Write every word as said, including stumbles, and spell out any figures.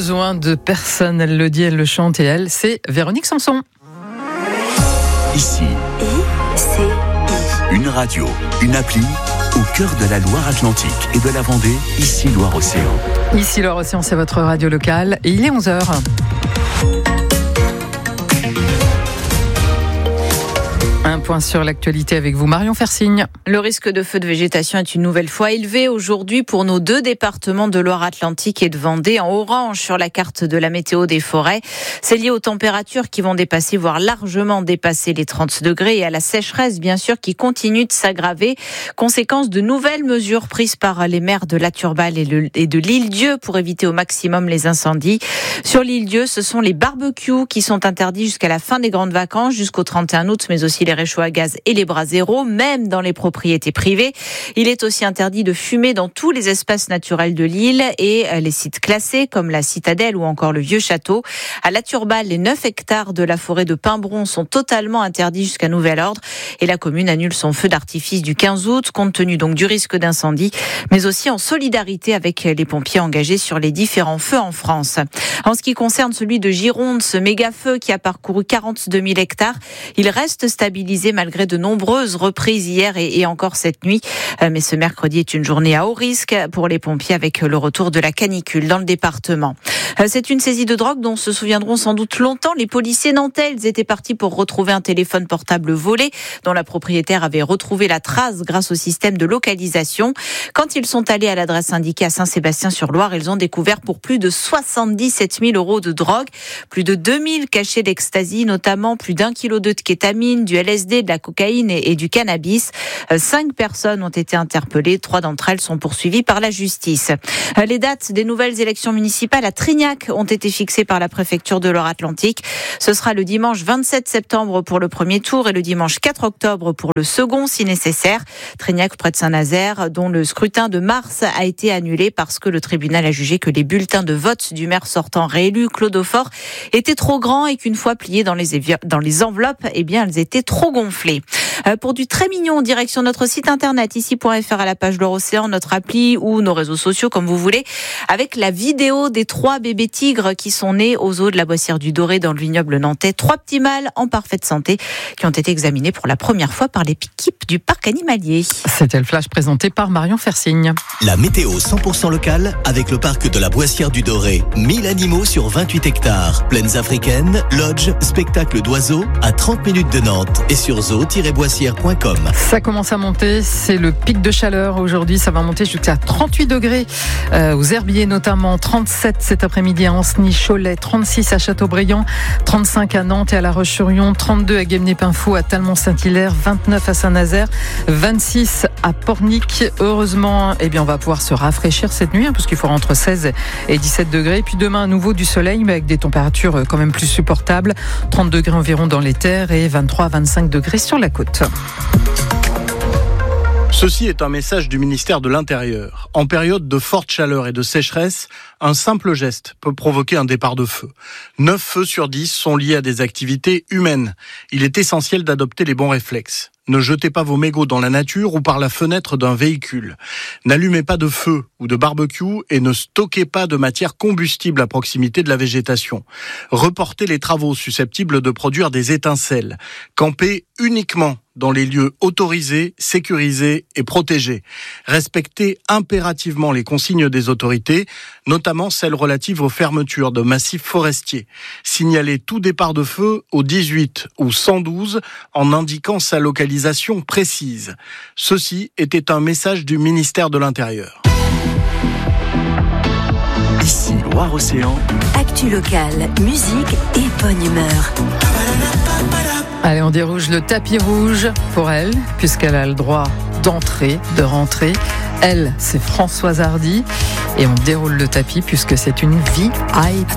besoin de personne. Elle le dit, elle le chante et elle, c'est Véronique Sanson. Ici, I C I. une radio, une appli au cœur de la Loire-Atlantique et de la Vendée, ici Loire-Océan. Ici Loire-Océan, c'est votre radio locale et il est onze heures. Un point sur l'actualité avec vous, Marion Fersigne. Le risque de feu de végétation est une nouvelle fois élevé aujourd'hui pour nos deux départements de Loire-Atlantique et de Vendée, en orange sur la carte de la météo des forêts. C'est lié aux températures qui vont dépasser, voire largement dépasser les trente degrés et à la sécheresse, bien sûr, qui continue de s'aggraver. Conséquence de nouvelles mesures prises par les maires de La Turballe et de l'Île-Dieu pour éviter au maximum les incendies. Sur l'Île-Dieu, ce sont les barbecues qui sont interdits jusqu'à la fin des grandes vacances, jusqu'au trente et un août, mais aussi les réchauds à gaz et les braseros, même dans les propriétés privées. Il est aussi interdit de fumer dans tous les espaces naturels de l'île et les sites classés comme la Citadelle ou encore le Vieux Château. À La Turballe, les neuf hectares de la forêt de Pimbron sont totalement interdits jusqu'à nouvel ordre et la commune annule son feu d'artifice du quinze août compte tenu donc du risque d'incendie, mais aussi en solidarité avec les pompiers engagés sur les différents feux en France. En ce qui concerne celui de Gironde, ce méga feu qui a parcouru quarante-deux mille hectares, il reste stabilisé malgré de nombreuses reprises hier et, et encore cette nuit. Mais ce mercredi est une journée à haut risque pour les pompiers avec le retour de la canicule dans le département. C'est une saisie de drogue dont se souviendront sans doute longtemps les policiers nantais. Ils étaient partis pour retrouver un téléphone portable volé dont la propriétaire avait retrouvé la trace grâce au système de localisation. Quand ils sont allés à l'adresse indiquée à Saint-Sébastien-sur-Loire, ils ont découvert pour plus de soixante-dix-sept mille euros de drogue, plus de deux mille cachets d'ecstasy, notamment plus d'un kilo de kétamine, du L S D, de la cocaïne et, et du cannabis. Cinq personnes ont été interpellées. Trois d'entre elles sont poursuivies par la justice. Les dates des nouvelles élections municipales à Trignac ont été fixées par la préfecture de Loire-Atlantique. Ce sera le dimanche vingt-sept septembre pour le premier tour et le dimanche quatre octobre pour le second si nécessaire. Trignac près de Saint-Nazaire, dont le scrutin de mars a été annulé parce que le tribunal a jugé que les bulletins de vote du maire sortant réélu Claude Aufort étaient trop grands et qu'une fois pliés dans les, évi- dans les enveloppes, eh bien, elles étaient trop gonflées. Euh, pour du très mignon, direction notre site internet ici point f r à la page Loire-Océan, notre appli ou nos réseaux sociaux comme vous voulez, avec la vidéo des trois bébés tigres qui sont nés aux eaux de la Boissière du Doré dans le vignoble nantais. Trois petits mâles en parfaite santé qui ont été examinés pour la première fois par l'équipe du parc animalier. C'était le flash présenté par Marion Fersigne. La météo cent pour cent locale avec le parc de la Boissière du Doré. mille animaux sur vingt-huit hectares. Plaines africaines, lodge, spectacle d'oiseaux à trente minutes de Nantes et sur zoo tiret boissière point com. Ça commence à monter, c'est le pic de chaleur aujourd'hui, ça va monter jusqu'à trente-huit degrés euh, aux Herbiers notamment, trente-sept cet après-midi à Ancenis, Cholet, trente-six à Châteaubriand, trente-cinq à Nantes et à La Roche-sur-Yon, trente-deux à Guémené-Peinfou, à Talmont-Saint-Hilaire, vingt-neuf à Saint-Nazaire, vingt-six à Pornic. Heureusement, eh bien, on va pouvoir se rafraîchir cette nuit, hein, parce qu'il faudra entre seize et dix-sept degrés. Et puis demain, à nouveau du soleil, mais avec des températures quand même plus supportables, trente degrés environ dans les terres et vingt-trois à vingt-cinq degrés sur la côte. Ceci est un message du ministère de l'Intérieur. En période de forte chaleur et de sécheresse, un simple geste peut provoquer un départ de feu. neuf feux sur dix sont liés à des activités humaines. Il est essentiel d'adopter les bons réflexes. Ne jetez pas vos mégots dans la nature ou par la fenêtre d'un véhicule. N'allumez pas de feu ou de barbecue et ne stockez pas de matière combustible à proximité de la végétation. Reportez les travaux susceptibles de produire des étincelles. Campez uniquement dans les lieux autorisés, sécurisés et protégés. Respectez impérativement les consignes des autorités, notamment celles relatives aux fermetures de massifs forestiers. Signalez tout départ de feu au dix-huit ou cent douze en indiquant sa localisation précise. Ceci était un message du ministère de l'Intérieur. Ici Loire-Océan. Actu locale, musique et bonne humeur. Allez, on dérouge le tapis rouge pour elle, puisqu'elle a le droit d'entrer, de rentrer. Elle, c'est Françoise Hardy. Et on déroule le tapis puisque c'est une V I P.